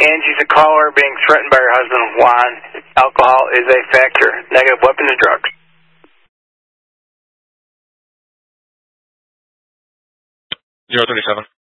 Angie's a caller being threatened by her husband, Juan. Alcohol is a factor. Negative, weapons and drugs. 037.